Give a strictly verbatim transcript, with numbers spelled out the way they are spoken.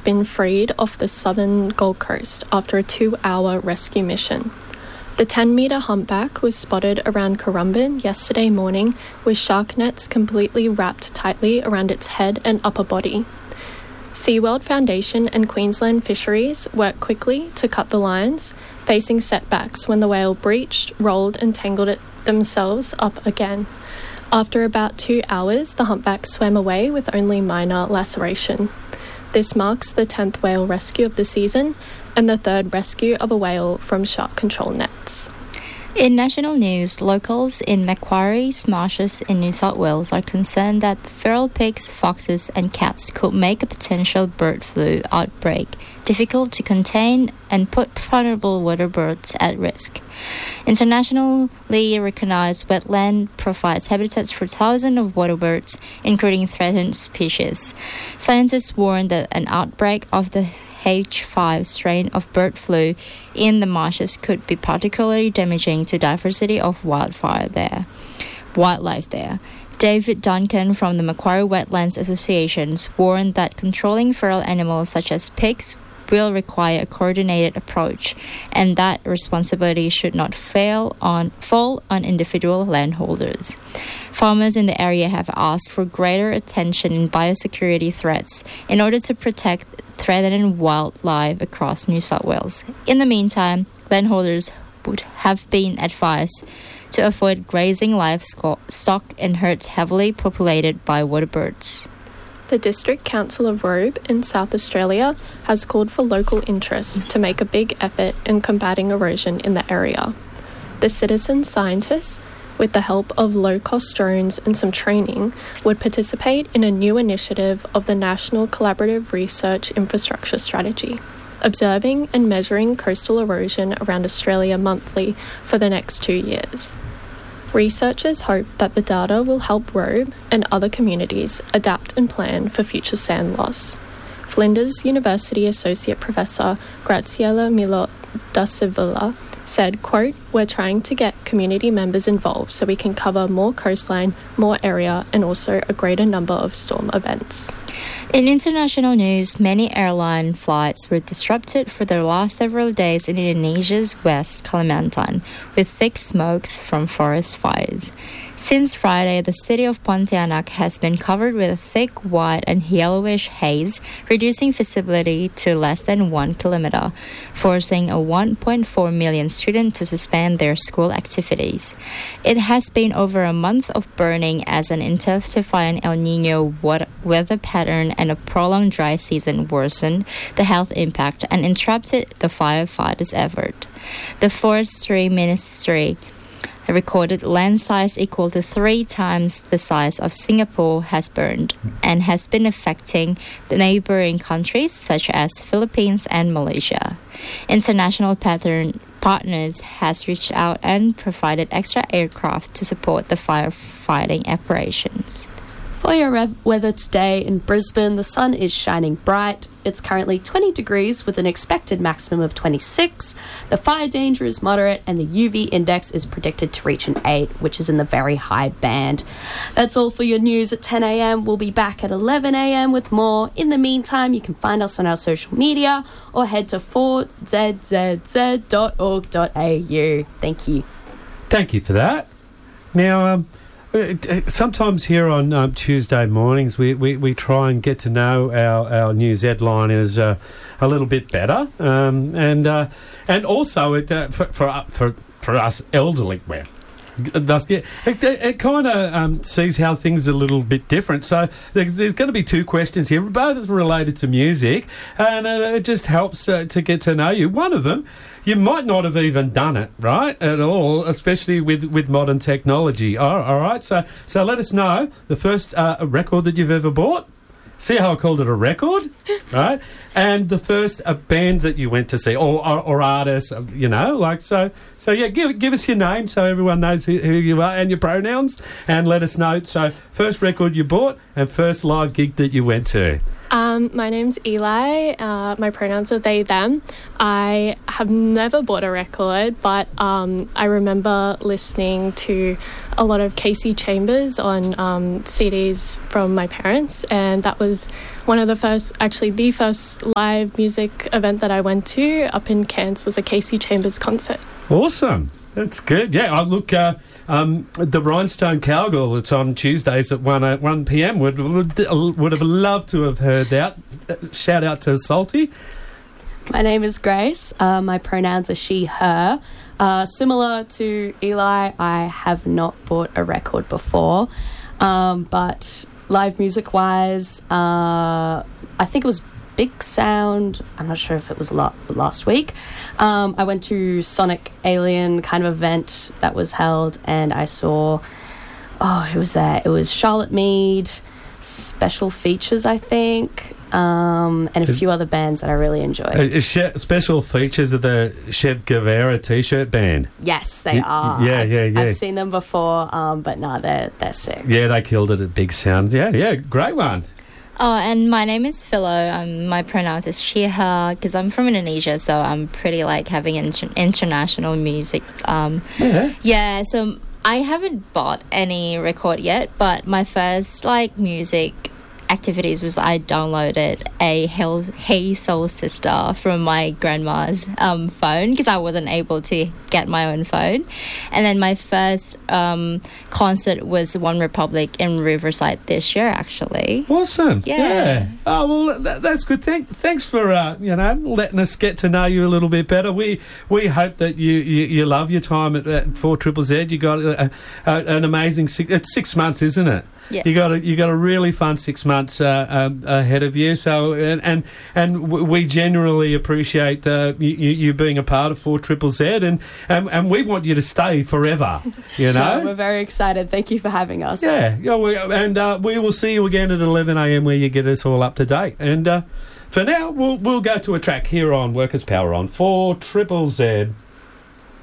been freed off the southern Gold Coast after a two-hour rescue mission. The ten-metre humpback was spotted around Currumbin yesterday morning with shark nets completely wrapped tightly around its head and upper body. SeaWorld Foundation and Queensland Fisheries worked quickly to cut the lines, facing setbacks when the whale breached, rolled and tangled it themselves up again. After about two hours, the humpback swam away with only minor laceration. This marks the tenth whale rescue of the season and the third rescue of a whale from shark control nets. In national news, locals in Macquarie's marshes in New South Wales are concerned that feral pigs, foxes and cats could make a potential bird flu outbreak difficult to contain and put vulnerable water birds at risk. Internationally recognized wetland provides habitats for thousands of water birds, including threatened species. Scientists warn that an outbreak of the H five strain of bird flu in the marshes could be particularly damaging to diversity of wildfire there, wildlife there. David Duncan from the Macquarie Wetlands Association warned that controlling feral animals such as pigs will require a coordinated approach and that responsibility should not fail on, fall on individual landholders. Farmers in the area have asked for greater attention in biosecurity threats in order to protect threatened wildlife across New South Wales. In the meantime, landholders would have been advised to avoid grazing livestock in herds heavily populated by water birds. The District Council of Robe in South Australia has called for local interest to make a big effort in combating erosion in the area. The citizen scientists, with the help of low-cost drones and some training, would participate in a new initiative of the National Collaborative Research Infrastructure Strategy, observing and measuring coastal erosion around Australia monthly for the next two years. Researchers hope that the data will help Robe and other communities adapt and plan for future sand loss. Flinders University Associate Professor Graziella Milo da Sevilla said, quote, "We're trying to get community members involved so we can cover more coastline, more area, and also a greater number of storm events." In international news, many airline flights were disrupted for the last several days in Indonesia's West Kalimantan, with thick smokes from forest fires. Since Friday, the city of Pontianak has been covered with a thick white and yellowish haze, reducing visibility to less than one kilometer, forcing a one point four million students to suspend their school activities. It has been over a month of burning as an intensifying El Nino weather pattern and a prolonged dry season worsened the health impact and interrupted the firefighters' effort. The Forestry Ministry recorded land size equal to three times the size of Singapore has burned and has been affecting the neighboring countries such as Philippines and Malaysia. International pattern partners has reached out and provided extra aircraft to support the firefighting operations. For your rev- weather today in Brisbane, the sun is shining bright. It's currently twenty degrees with an expected maximum of twenty-six. The fire danger is moderate and the U V index is predicted to reach an eight, which is in the very high band. That's all for your news at ten a.m. We'll be back at eleven a.m. with more. In the meantime, you can find us on our social media or head to four z z z dot org dot a u. Thank you. Thank you for that. Now, um, sometimes here on um, Tuesday mornings we, we, we try and get to know our, our news headliners uh, a little bit better, um, and uh, and also it, uh, for, for for for us elderly, well, it, it, it kind of um, sees how things are a little bit different. So there's, there's going to be two questions here, both related to music, and it, it just helps uh, to get to know you. One of them, you might not have even done it, right, at all, especially with, with modern technology. All, all right, so so let us know the first uh, record that you've ever bought. See how I called it a record, right? And the first a band that you went to see, or or, or artist, you know, like so. So yeah, give give us your name so everyone knows who, who you are and your pronouns, and let us know. So first record you bought and first live gig that you went to. Um, my name's Eli. Uh, my pronouns are they, them. I have never bought a record, but um, I remember listening to a lot of Casey Chambers on um, C Ds from my parents, and that was one of the first, actually the first live music event that I went to up in Cairns was a Casey Chambers concert. Awesome. That's good. Yeah, I look, uh, um, the Rhinestone Cowgirl that's on Tuesdays at one, uh, one p.m. Would, would would have loved to have heard that. Shout out to Salty. My name is Grace. Uh, my pronouns are she, her. Uh, similar to Eli, I have not bought a record before. Um, but live music-wise, uh, I think it was Big Sound. I'm not sure if it was la- last week. Um, I went to Sonic Alien kind of event that was held, and I saw, oh, who was there? It was Charlotte Mead, Special Features, I think, um, and a few other bands that I really enjoyed. Uh, she- special features of the Chev Guevara t-shirt band. Yes, they Y- are. yeah, I've, yeah, yeah. I've seen them before, um, but no, they're they're sick. Yeah, they killed it at Big Sound. Yeah, yeah, great one. Oh, and my name is Philo. Um, my pronouns is she, her, because I'm from Indonesia, so I'm pretty like having inter- international music. Um, Yeah. yeah, so I haven't bought any record yet, but my first like music activities was I downloaded a Hell, Hey Soul Sister from my grandma's um, phone because I wasn't able to get my own phone. And then my first um, concert was One Republic in Riverside this year, actually. Awesome. Yeah. Oh, well, that, that's good. Thank, thanks for, uh, you know, letting us get to know you a little bit better. We we hope that you, you, you love your time at, at four Triple Z. You got a, a, an amazing six, it's six months, isn't it? Yeah. You got a you got a really fun six months uh, um, ahead of you. So and and, and w- we generally appreciate uh, you, you being a part of four Triple Z, and, and and we want you to stay forever. You know, Yeah, we're very excited. Thank you for having us. yeah, yeah. We, and uh, we will see you again at eleven a.m. where you get us all up to date. And uh, for now, we'll we'll go to a track here on Workers Power on four Triple Z.